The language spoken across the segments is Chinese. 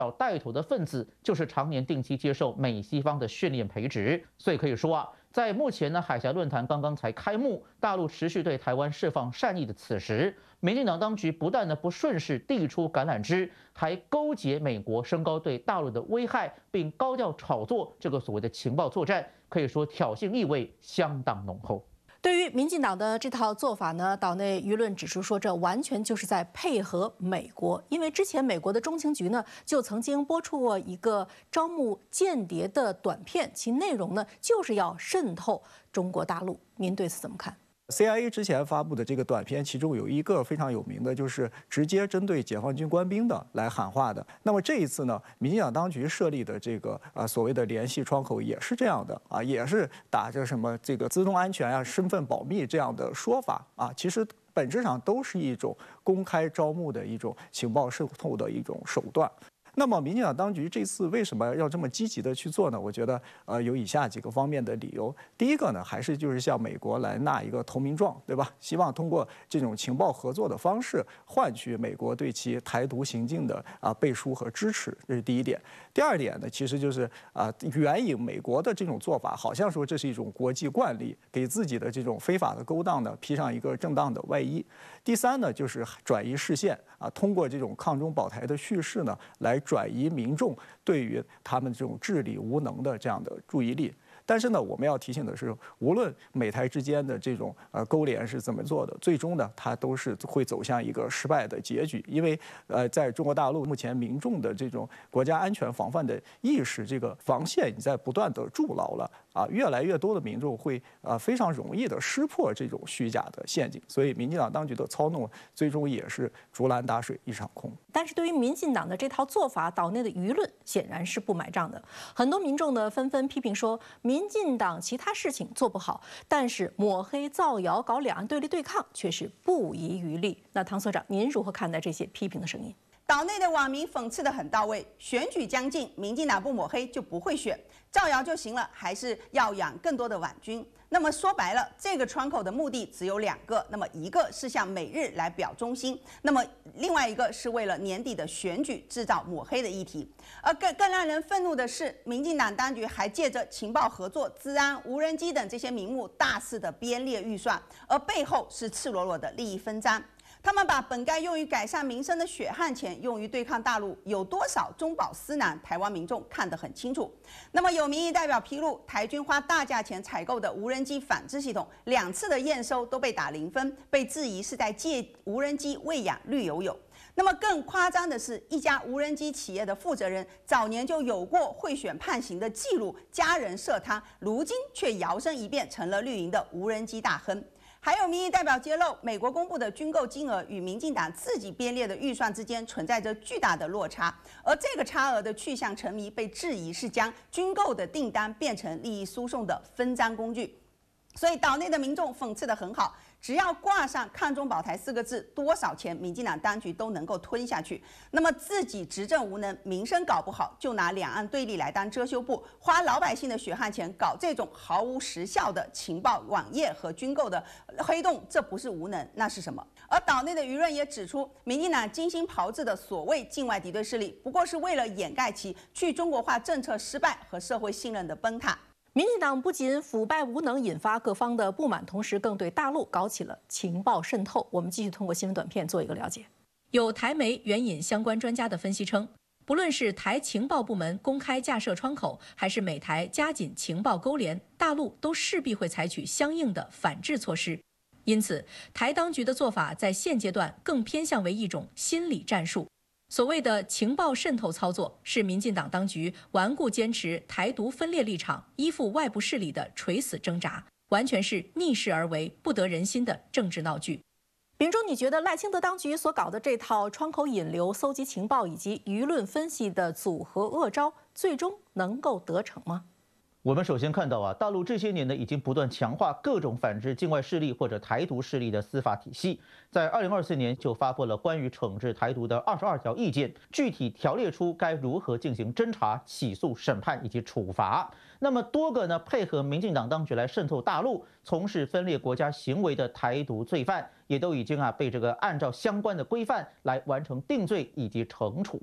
带头的分子就是常年定期接受美西方的训练培植，所以可以说啊，在目前呢海峡论坛刚刚才开幕，大陆持续对台湾释放善意的此时，民进党当局不但呢不顺势递出橄榄枝，还勾结美国升高对大陆的危害，并高调炒作这个所谓的情报作战，可以说挑衅意味相当浓厚。 对于民进党的这套做法呢，岛内舆论指出说，这完全就是在配合美国，因为之前美国的中情局呢就曾经播出过一个招募间谍的短片，其内容呢就是要渗透中国大陆。您对此怎么看 ？CIA 之前发布的这个短片，其中有一个非常有名的，就是直接针对解放军官兵的来喊话的。那么这一次呢，民进党当局设立的这个所谓的联系窗口也是这样的啊，也是打着什么这个自动安全啊、身份保密这样的说法啊，其实本质上都是一种公开招募的一种情报渗透的一种手段。那么，民进党当局这次为什么要这么积极的去做呢？我觉得，有以下几个方面的理由。第一个呢，还是就是向美国来纳一个投名状，对吧？希望通过这种情报合作的方式，换取美国对其台独行径的背书和支持，这是第一点。第二点呢，其实就是援引美国的这种做法，好像说这是一种国际惯例，给自己的这种非法的勾当呢披上一个正当的外衣。第三呢，就是转移视线通过这种抗中保台的叙事呢，来转移民众对于他们这种治理无能的这样的注意力。但是呢，我们要提醒的是，无论美台之间的这种勾连是怎么做的，最终呢，它都是会走向一个失败的结局。因为在中国大陆目前民众的这种国家安全防范的意识，这个防线已在不断的筑牢了越来越多的民众会非常容易的识破这种虚假的陷阱。所以，民进党当局的操弄最终也是竹篮打水一场空。 但是对于民进党的这套做法，岛内的舆论显然是不买账的。很多民众呢纷纷批评说，民进党其他事情做不好，但是抹黑造谣搞两岸对立对抗却是不遗余力。那唐所长，您如何看待这些批评的声音？ 岛内的网民讽刺得很到位，选举将近，民进党不抹黑就不会选，造谣就行了，还是要养更多的网军。那么说白了，这个窗口的目的只有两个，那么一个是向美日来表忠心，那么另外一个是为了年底的选举制造抹黑的议题。而更让人愤怒的是，民进党当局还借着情报合作、资安、无人机等这些名目，大肆的编列预算，而背后是赤裸裸的利益分赃。他们把本该用于改善民生的血汗钱用于对抗大陆，有多少中饱私囊，台湾民众看得很清楚。那么有民意代表披露，台军花大价钱采购的无人机反制系统，2次的验收都被打0分，被质疑是在借无人机喂养绿油油。那么更夸张的是，一家无人机企业的负责人早年就有过贿选判刑的记录，家人涉贪，如今却摇身一变成了绿营的无人机大亨。还有民意代表揭露，美国公布的军购金额与民进党自己编列的预算之间存在着巨大的落差，而这个差额的去向成谜，被质疑是将军购的订单变成利益输送的分赃工具。所以岛内的民众讽刺得很好，只要挂上“抗中保台”4个字，多少钱民进党当局都能够吞下去。那么自己执政无能，民生搞不好，就拿两岸对立来当遮羞布，花老百姓的血汗钱搞这种毫无实效的情报网页和军购的黑洞，这不是无能，那是什么？而岛内的舆论也指出，民进党精心炮制的所谓境外敌对势力，不过是为了掩盖其去中国化政策失败和社会信任的崩塌。 民进党不仅腐败无能，引发各方的不满，同时更对大陆搞起了情报渗透。我们继续通过新闻短片做一个了解。有台媒援引相关专家的分析称，不论是台情报部门公开架设窗口，还是美台加紧情报勾连，大陆都势必会采取相应的反制措施。因此，台当局的做法在现阶段更偏向为一种心理战术。所谓的情报渗透操作，是民进党当局顽固坚持台独分裂立场、依附外部势力的垂死挣扎，完全是逆势而为、不得人心的政治闹剧。秉忠，你觉得赖清德当局所搞的这套窗口引流、搜集情报以及舆论分析的组合恶招，最终能够得逞吗？ 我们首先看到大陆这些年呢，已经不断强化各种反制境外势力或者台独势力的司法体系。在2024年就发布了关于惩治台独的22条意见，具体条列出该如何进行侦查、起诉、审判以及处罚。那么多个呢配合民进党当局来渗透大陆、从事分裂国家行为的台独罪犯，也都已经被这个按照相关的规范来完成定罪以及惩处。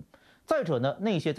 再者呢，那些